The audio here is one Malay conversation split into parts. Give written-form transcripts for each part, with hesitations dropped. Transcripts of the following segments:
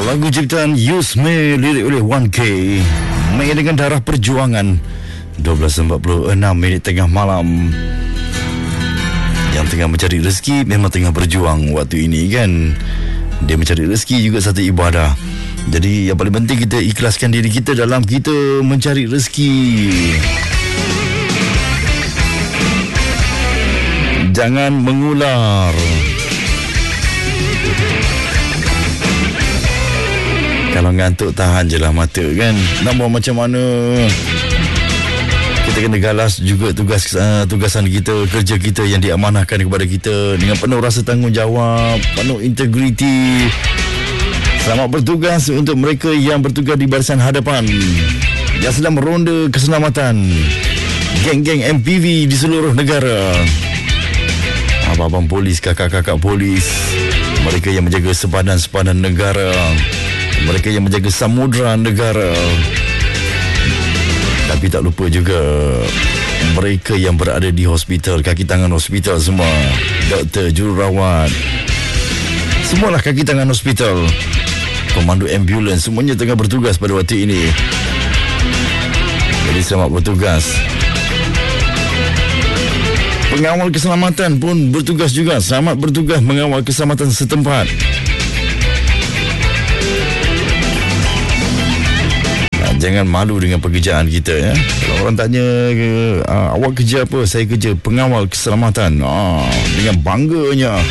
Lagu ciptaan Yusme, lirik oleh 1K, Mei dengan darah perjuangan. 12.46 tengah malam. Yang tengah mencari rezeki memang tengah berjuang waktu ini kan. Dia mencari rezeki juga satu ibadah. Jadi yang paling penting kita ikhlaskan diri kita dalam kita mencari rezeki. Jangan mengular. Kalau ngantuk tahan je lah mata kan. Nak buat macam mana. Kita kena galas juga tugasan kita, kerja kita yang diamanahkan kepada kita dengan penuh rasa tanggungjawab, penuh integriti. Selamat bertugas untuk mereka yang bertugas di barisan hadapan, yang sedang meronda keselamatan, geng-geng MPV di seluruh negara, abang-abang polis, kakak-kakak polis, mereka yang menjaga sepadan-sepadan negara, mereka yang menjaga samudera negara. Tapi tak lupa juga mereka yang berada di hospital, kaki tangan hospital semua, doktor, jururawat, semualah kaki tangan hospital, pemandu ambulans, semuanya tengah bertugas pada waktu ini. Jadi selamat bertugas. Pengawal keselamatan pun bertugas juga. Selamat bertugas mengawal keselamatan setempat. Jangan malu dengan pekerjaan kita ya. Kalau orang tanya awak kerja apa? Saya kerja pengawal keselamatan. Dengan bangganya.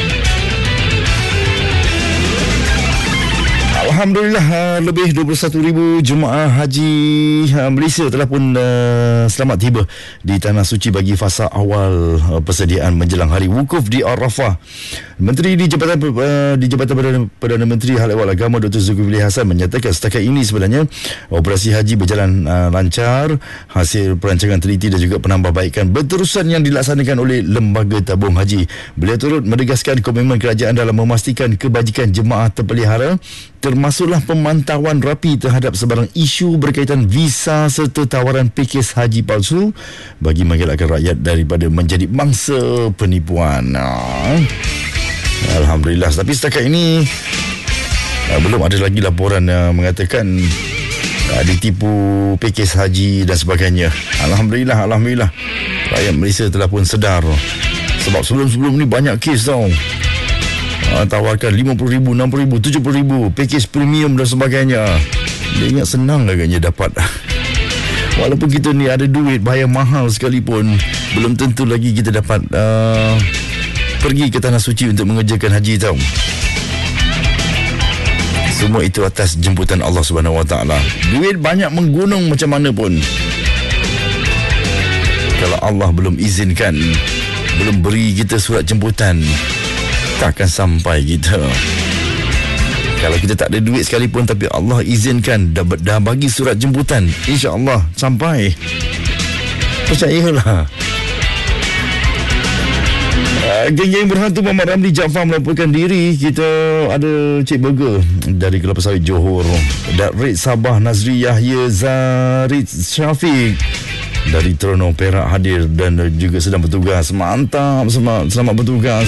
Alhamdulillah, lebih 21,000 jemaah haji Malaysia telah pun selamat tiba di Tanah Suci bagi fasa awal persediaan menjelang hari wukuf di Arafah. Menteri di Jabatan Perdana Menteri Hal Ehwal Agama Dr. Zulkifli Hasan menyatakan setakat ini sebenarnya operasi haji berjalan lancar. Hasil perancangan teliti dan juga penambahbaikan berterusan yang dilaksanakan oleh Lembaga Tabung Haji. Beliau turut menegaskan komitmen kerajaan dalam memastikan kebajikan jemaah terpelihara, termasuklah pemantauan rapi terhadap sebarang isu berkaitan visa serta tawaran pakej haji palsu bagi mengelakkan rakyat daripada menjadi mangsa penipuan. Alhamdulillah. Tapi setakat ini belum ada lagi laporan mengatakan ditipu pakej haji dan sebagainya. Alhamdulillah. Rakyat Malaysia telah pun sedar. Sebab sebelum ni banyak kes tau. Tawarkan 50,000, 60,000, 70,000 pakej premium dan sebagainya. Dia ingat senang agaknya dapat. Walaupun kita ni ada duit bayar mahal sekalipun, belum tentu lagi kita dapat pergi ke Tanah Suci untuk mengerjakan haji tau. Semua itu atas jemputan Allah Subhanahu Wa Taala. Duit banyak menggunung macam mana pun, kalau Allah belum izinkan, belum beri kita surat jemputan, takkan sampai kita. Kalau kita tak ada duit sekalipun tapi Allah izinkan, dah bagi surat jemputan, insya-Allah sampai. Percayalah. Geng-geng berhantu Muhammad Ramli Jaafar melaporkan diri. Kita ada Cik Burger dari Kelapa Sawit Johor, Darid Sabah Nazri Yahya Zarid Syafiq dari Terengganu Perak hadir dan juga sedang bertugas. Mantap, selamat bertugas.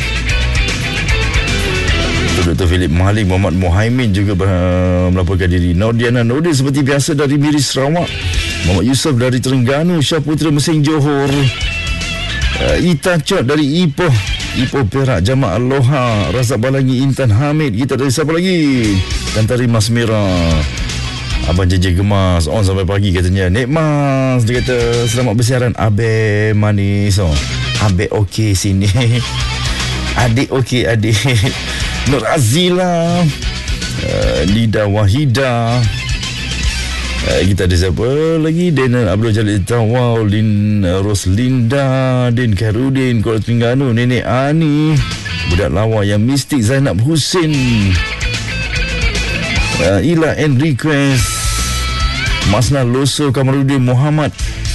Dr. Philip Malik, Muhammad Muhaimin juga melaporkan diri. Nordiana Nordin seperti biasa dari Miri Sarawak, Muhammad Yusof dari Terengganu, Syah Putra Mesing Johor, Ita Chot dari Ipoh Perak, Jamak Aloha, Razak Balangi, Intan Hamid. Kita dari siapa lagi? Tantari Mas Merah, Abang JJ Gemas on sampai pagi katanya. Nek Mas dia kata selamat bersiaran. Abe manis. Abe okey sini. Adik okey adik. Nur Azila, Lida Wahida. Kita ada siapa lagi? Denan Abdul Jalil Tawau, Roslinda, Din Khairudin, Kuala Terengganu, Nenek Ani, budak lawa yang mistik Zainab Husin, Ila and Request, Masna Loso, Kamarudin Muhammad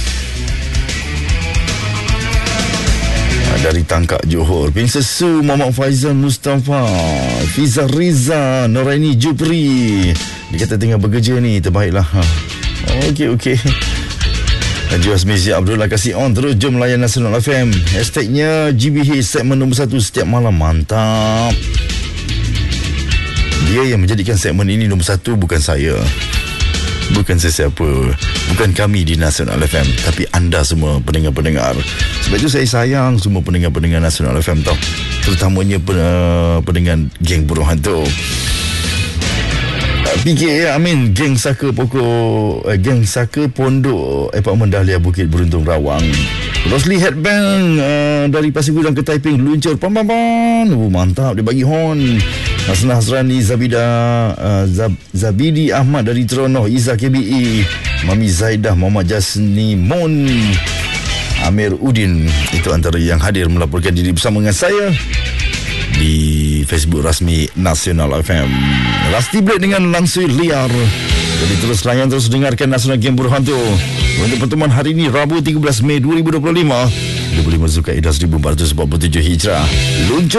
dari Tangkak Johor, Pingsesu, Muhammad Faizal Mustafa, Fiza Riza, Noraini Jupri. Dia kata tengah bekerja ni, terbaiklah. Okey. Juas Malaysia Abdullah kasih on terus. Jom layan Nasional FM. Hashtagnya GBH segmen nombor 1 setiap malam. Mantap. Dia yang menjadikan segmen ini nombor 1 bukan saya, bukan sesiapa, bukan kami di Nasional FM, tapi anda semua pendengar-pendengar. Sebab itu saya sayang semua pendengar-pendengar Nasional FM tau, terutamanya pendengar geng burung hantu. PK Amin, geng Saka geng Saka Pondok Apartmen Dahlia Bukit Beruntung Rawang. Rosli Headbang dari Pasir Gudang ke Taiping luncur pam. Mantap, dia bagi horn. Hasnah Hasrani, Zabidi Ahmad dari Teronoh, Iza KBE, Mami Zaidah, Muhammad Jasni Mon, Amir Udin. Itu antara yang hadir melaporkan diri bersama dengan saya di Facebook rasmi Nasional FM. Rusty Blade dengan Langsui Liar. Jadi terus layan, terus dengarkan Nasional Game Burung Hantu untuk pertemuan hari ini, Rabu 13 Mei 2025, 25 Zulkaidah 1447 Hijrah. Luncur